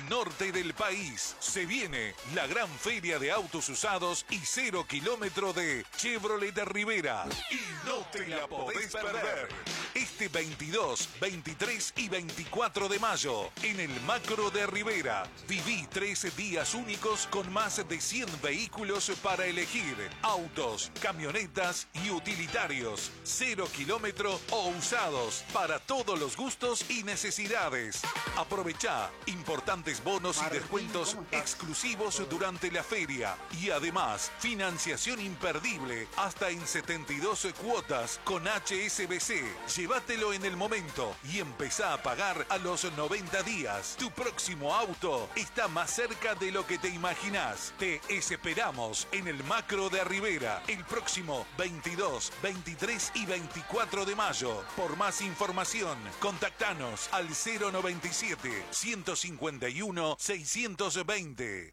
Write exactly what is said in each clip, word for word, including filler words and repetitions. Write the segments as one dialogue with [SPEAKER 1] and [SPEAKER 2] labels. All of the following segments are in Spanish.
[SPEAKER 1] norte del país. Se viene la gran feria de autos usados y cero kilómetro de Chevrolet Rivera. Y no te la podés perder. Este veintidós, veintitrés y veinticuatro de mayo, en el Macro de Rivera. Viví trece días únicos con más de cien vehículos para elegir. Autos, camionetas y utilitarios. Cero kilómetro o usados. Para todos los gustos y necesidades. Aprovechá importantes bonos Martín, y descuentos exclusivos durante la feria. Y además, financiación imperdible hasta en setenta y dos cuotas con H S B C. Llévatelo en el momento y empezá a pagar a los noventa días. Tu próximo auto está más cerca de lo que te imaginás. Te esperamos en el Macro de Rivera el próximo veintidós, veintitrés y veinticuatro de mayo. Por más información, contactanos al cero noventa y siete, ciento cincuenta y uno, seiscientos veinte.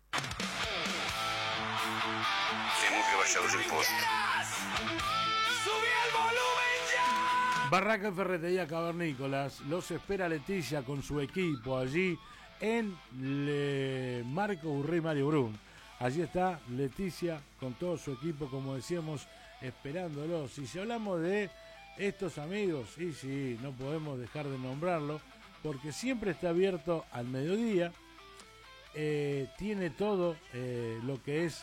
[SPEAKER 2] Tenemos que bajar los impuestos.
[SPEAKER 3] ¡Subí el volumen ya!
[SPEAKER 4] Barraca y Ferretería Cavernícolas. Los espera Leticia con su equipo allí en Le Marco Urré y Mario Brun. Allí está Leticia con todo su equipo, como decíamos, esperándolos. Y si hablamos de estos amigos, y sí, no podemos dejar de nombrarlo, porque siempre está abierto al mediodía. Eh, tiene todo eh, lo que es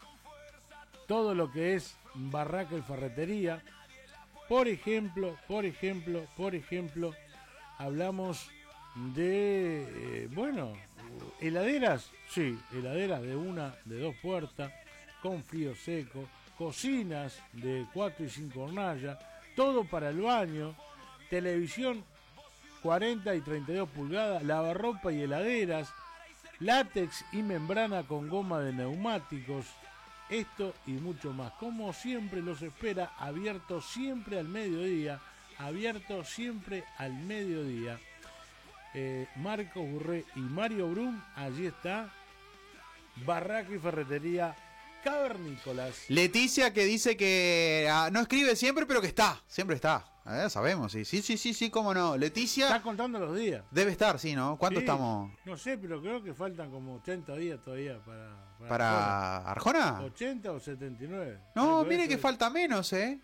[SPEAKER 4] todo lo que es Barraca y Ferretería. Por ejemplo, por ejemplo, por ejemplo, hablamos de, eh, bueno, heladeras, sí, heladeras de una, de dos puertas, con frío seco, cocinas de cuatro y cinco hornallas, todo para el baño, televisión cuarenta y treinta y dos pulgadas, lavarropa y heladeras, látex y membrana con goma de neumáticos. Esto y mucho más. Como siempre los espera, abierto siempre al mediodía. Abierto siempre al mediodía. Eh, Marcos Burré y Mario Brun, allí está. Barraca y Ferretería Cavernícolas.
[SPEAKER 5] Leticia, que dice que ah, no escribe siempre, pero que está. Siempre está. Eh, sabemos, sí, sí, sí, sí, sí, cómo no. Leticia.
[SPEAKER 4] Está contando los días.
[SPEAKER 5] Debe estar, sí, ¿no? ¿Cuánto
[SPEAKER 4] Sí,
[SPEAKER 5] estamos?
[SPEAKER 4] No sé, pero creo que faltan como ochenta días todavía para... ¿Para,
[SPEAKER 5] ¿Para Arjona?
[SPEAKER 4] ochenta o setenta y nueve.
[SPEAKER 5] No,
[SPEAKER 4] Algo
[SPEAKER 5] mire
[SPEAKER 4] eso
[SPEAKER 5] que
[SPEAKER 4] es.
[SPEAKER 5] falta menos, ¿eh?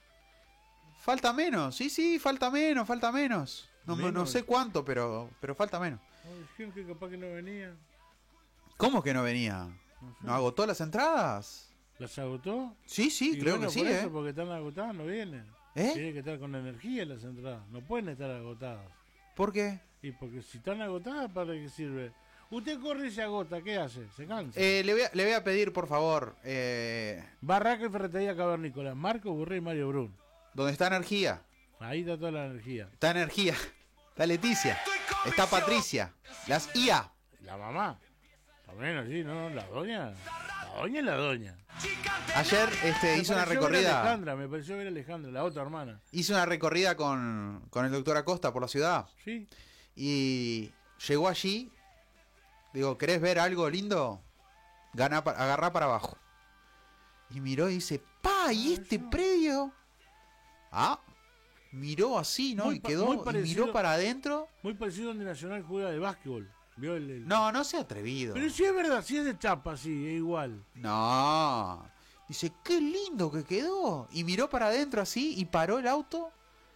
[SPEAKER 5] Falta menos, sí, sí, falta menos, falta menos. No,
[SPEAKER 4] Menos.
[SPEAKER 5] no sé cuánto, pero, pero falta menos.
[SPEAKER 4] No, dijeron que capaz que no venía.
[SPEAKER 5] ¿Cómo que no venía?
[SPEAKER 4] No sé.
[SPEAKER 5] ¿No agotó las entradas?
[SPEAKER 4] ¿Las agotó?
[SPEAKER 5] Sí, sí,
[SPEAKER 4] Y
[SPEAKER 5] creo
[SPEAKER 4] bueno,
[SPEAKER 5] que sí,
[SPEAKER 4] por
[SPEAKER 5] ¿eh?
[SPEAKER 4] eso, porque están agotadas, no vienen.
[SPEAKER 5] ¿Eh?
[SPEAKER 4] Tienen que estar con energía las entradas. No pueden estar agotadas.
[SPEAKER 5] ¿Por qué?
[SPEAKER 4] Y porque si están agotadas, ¿para qué sirve? Usted corre y se agota, ¿qué hace? Se cansa.
[SPEAKER 5] Eh, le, voy a, le voy a pedir, por favor, eh,
[SPEAKER 4] Barraca y Ferretería Cavernícolas, Marco Burré y Mario Brun.
[SPEAKER 5] ¿dónde está energía?
[SPEAKER 4] Ahí está toda la energía.
[SPEAKER 5] Está energía. Está Leticia. Está Patricia. Las I A.
[SPEAKER 4] La mamá. También sí, ¿no? La doña. La doña es la doña.
[SPEAKER 5] Ayer este,
[SPEAKER 4] Me
[SPEAKER 5] hizo una
[SPEAKER 4] pareció ver a
[SPEAKER 5] recorrida.
[SPEAKER 4] Alejandra, me pareció ver a Alejandra, la otra hermana.
[SPEAKER 5] Hizo una recorrida con, con el doctor Acosta por la ciudad.
[SPEAKER 4] Sí.
[SPEAKER 5] Y llegó allí. Digo, ¿querés ver algo lindo? Gana, pa- agarrá para abajo. Y miró y dice, pa, ¿y este predio? Ah, miró así, ¿no?
[SPEAKER 4] Muy
[SPEAKER 5] Y
[SPEAKER 4] pa-
[SPEAKER 5] quedó,
[SPEAKER 4] muy
[SPEAKER 5] y
[SPEAKER 4] parecido-
[SPEAKER 5] miró para adentro.
[SPEAKER 4] Muy parecido donde Nacional juega de básquetbol. ¿Vio el, el-
[SPEAKER 5] No, no se ha atrevido.
[SPEAKER 4] Pero sí es verdad, sí es de chapa, sí, es igual.
[SPEAKER 5] No. Dice, qué lindo que quedó. Y miró para adentro así y paró el auto.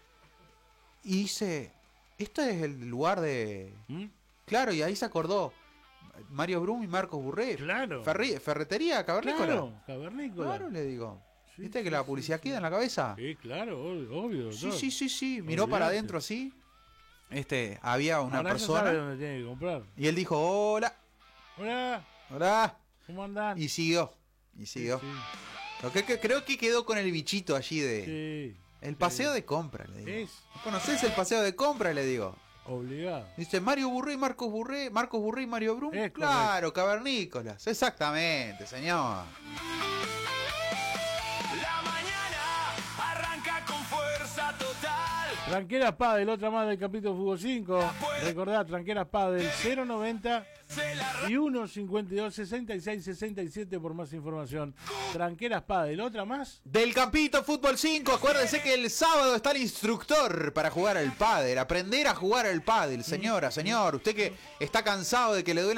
[SPEAKER 5] Y dice, esto es el lugar de...
[SPEAKER 4] ¿Mm?
[SPEAKER 5] Claro, y ahí se acordó. Mario Brum y Marcos Burré.
[SPEAKER 4] Claro.
[SPEAKER 5] Ferri- ferretería, cavernícola.
[SPEAKER 4] Claro, cavernícola.
[SPEAKER 5] Claro, le digo.
[SPEAKER 4] Sí,
[SPEAKER 5] ¿Viste
[SPEAKER 4] sí,
[SPEAKER 5] que la
[SPEAKER 4] sí,
[SPEAKER 5] publicidad
[SPEAKER 4] sí.
[SPEAKER 5] queda en la cabeza?
[SPEAKER 4] Sí, claro, obvio, obvio.
[SPEAKER 5] Sí,
[SPEAKER 4] doctor.
[SPEAKER 5] sí, sí, sí. Miró
[SPEAKER 4] Olvidate.
[SPEAKER 5] para adentro así. Este, había una
[SPEAKER 4] Ahora ya
[SPEAKER 5] persona.
[SPEAKER 4] sabe dónde tiene que comprar.
[SPEAKER 5] Y él dijo, hola,
[SPEAKER 4] Hola,
[SPEAKER 5] hola.
[SPEAKER 4] ¿cómo andan?
[SPEAKER 5] Y siguió. Y siguió.
[SPEAKER 4] Sí,
[SPEAKER 5] Lo que, que- creo que quedó con el bichito allí de.
[SPEAKER 4] sí,
[SPEAKER 5] El paseo de compra, le digo.
[SPEAKER 4] Es
[SPEAKER 5] ¿No ¿Conocés el paseo de compra? Le digo.
[SPEAKER 4] obligado.
[SPEAKER 5] Dice Mario Burré y Marcos Burré. Marcos Burré y Mario Brum.
[SPEAKER 4] Es
[SPEAKER 5] Claro, cavernícolas. Exactamente, señor.
[SPEAKER 3] La mañana arranca con fuerza total.
[SPEAKER 4] Tranqueras Padel, otra más del capítulo Fútbol cinco. Recordá, Tranqueras Padel cero noventa
[SPEAKER 3] Se la
[SPEAKER 4] y uno cincuenta y dos sesenta y seis sesenta y siete por más información. Tranqueras Padel, otra más.
[SPEAKER 5] Del Campito Fútbol cinco, acuérdese que el sábado está el instructor para jugar al pádel, aprender a jugar al pádel, señora, señor, usted que está cansado de que le duele